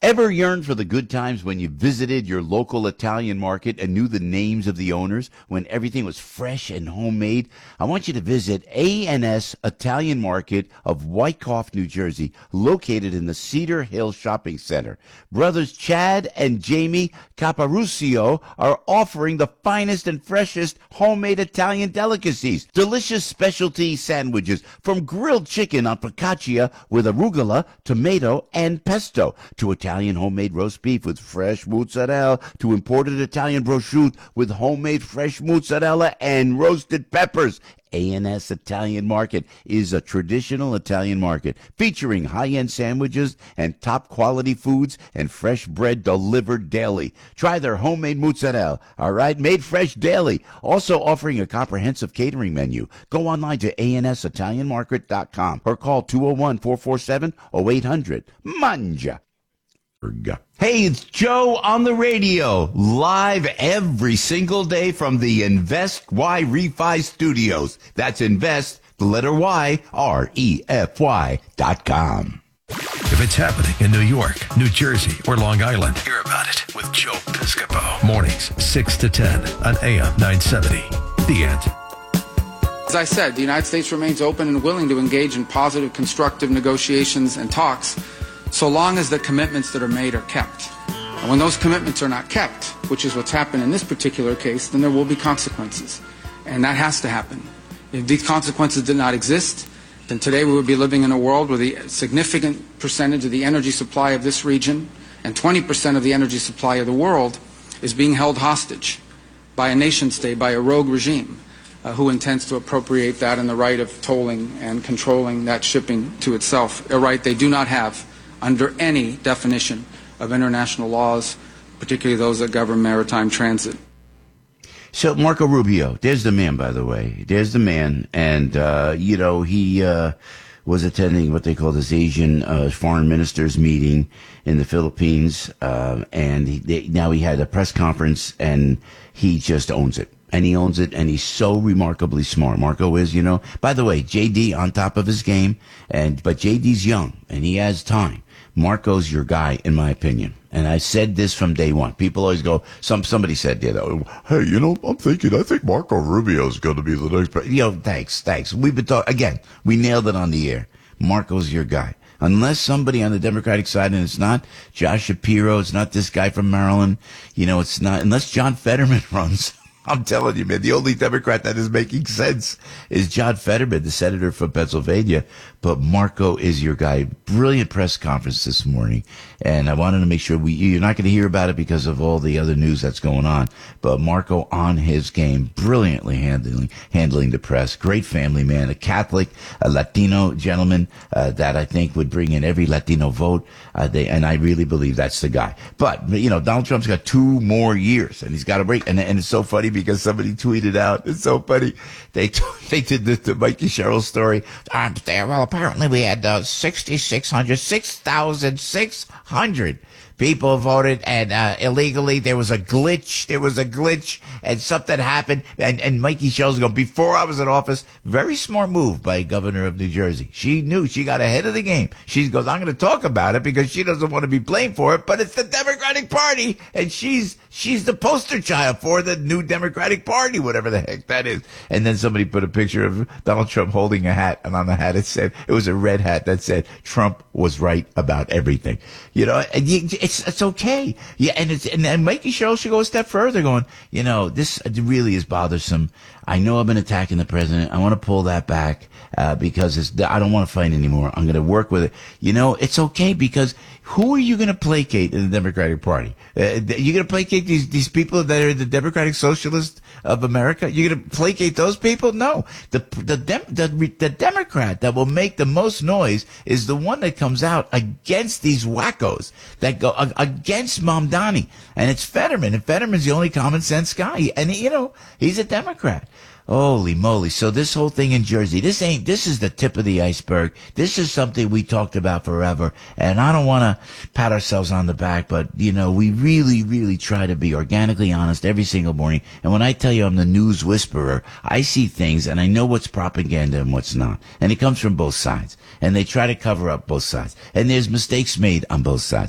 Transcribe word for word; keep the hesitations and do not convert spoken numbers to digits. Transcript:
Ever yearned for the good times when you visited your local Italian market and knew the names of the owners, when everything was fresh and homemade? I want you to visit A and S Italian Market of Wyckoff, New Jersey, located in the Cedar Hill Shopping Center. Brothers Chad and Jamie Caparucio are offering the finest and freshest homemade Italian delicacies. Delicious specialty sandwiches, from grilled chicken on focaccia with arugula, tomato, and pesto, to Italian Italian homemade roast beef with fresh mozzarella, to imported Italian prosciutto with homemade fresh mozzarella and roasted peppers. A and S Italian Market is a traditional Italian market featuring high-end sandwiches and top-quality foods and fresh bread delivered daily. Try their homemade mozzarella, all right, made fresh daily. Also offering a comprehensive catering menu. Go online to A N S Italian Market dot com or call two oh one, four four seven, oh eight hundred. Manja. Hey, it's Joe on the radio, live every single day from the Invest Y Refi Studios. That's Invest, the letter Y, R E F Y dot com. If it's happening in New York, New Jersey, or Long Island, hear about it with Joe Piscopo. Mornings, six to ten on A M nine seventy. The Answer. As I said, the United States remains open and willing to engage in positive, constructive negotiations and talks, so long as the commitments that are made are kept. And when those commitments are not kept, which is what's happened in this particular case, then there will be consequences. And that has to happen. If these consequences did not exist, then today we would be living in a world where the significant percentage of the energy supply of this region and twenty percent of the energy supply of the world is being held hostage by a nation state, by a rogue regime uh, who intends to appropriate that and the right of tolling and controlling that shipping to itself, a right they do not have under any definition of international laws, particularly those that govern maritime transit. So Marco Rubio, there's the man, by the way. There's the man. And, uh, you know, he uh, was attending what they call this Asian uh, foreign ministers meeting in the Philippines. Uh, and he, they, now he had a press conference, and he just owns it. And he owns it, and he's so remarkably smart. Marco is, you know. By the way, J D on top of his game, and but J D's young, and he has time. Marco's your guy, in my opinion. And I said this from day one. People always go, some somebody said, you know, hey, you know, I'm thinking, I think Marco Rubio's going to be the next president. You know, thanks, thanks. We've been talking, again, we nailed it on the air. Marco's your guy. Unless somebody on the Democratic side, and it's not Josh Shapiro, it's not this guy from Maryland, you know, it's not, unless John Fetterman runs. I'm telling you, man, the only Democrat that is making sense is John Fetterman, the senator from Pennsylvania. But Marco is your guy. Brilliant press conference this morning. And I wanted to make sure we, you're not going to hear about it because of all the other news that's going on. But Marco on his game, brilliantly handling, handling the press. Great family man, a Catholic, a Latino gentleman, uh, that I think would bring in every Latino vote. Uh, they, and I really believe that's the guy. But, you know, Donald Trump's got two more years, and he's got to break. And, and it's so funny because somebody tweeted out, it's so funny. They, t- they did the, the Mikey Sherrill story. Uh, well, apparently we had uh, six thousand six hundred, six thousand six hundred people voted, and uh, illegally there was a glitch. There was a glitch, and something happened. And, and Mikey Sherrill's going, before I was in office, very smart move by Governor of New Jersey. She knew, she got ahead of the game. She goes, I'm going to talk about it because she doesn't want to be blamed for it, but it's the Democratic Party, and she's she's the poster child for the new Democratic Party, whatever the heck that is. And then somebody put a picture of Donald Trump holding a hat, and on the hat it said, it was a red hat that said, Trump was right about everything. You know, and you, it's it's okay. Yeah, and it's and, and Mikey Sherrill should go a step further, going, you know, this really is bothersome. I know I've been attacking the president. I want to pull that back uh, because it's, I don't want to fight anymore. I'm going to work with it. You know, it's okay, because who are you going to placate in the Democratic Party? Uh, you're going to placate these these people that are the Democratic Socialists of America? You're going to placate those people? No. The the, Dem- the the Democrat that will make the most noise is the one that comes out against these wackos, that go uh, against Mamdani. And it's Fetterman. And Fetterman's the only common sense guy. And, you know, he's a Democrat. Holy moly. So this whole thing in Jersey, this ain't, this is the tip of the iceberg. This is something we talked about forever. And I don't want to pat ourselves on the back, but, you know, we really, really try to be organically honest every single morning. And when I tell you I'm the news whisperer, I see things and I know what's propaganda and what's not. And it comes from both sides. And they try to cover up both sides. And there's mistakes made on both sides.